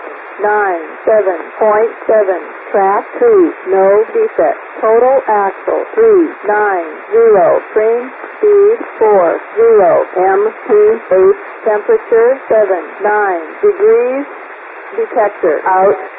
97.7. Track 2, no defect. Total axle 390. Spring speed 40. MPH temperature 79 degrees. Detector out.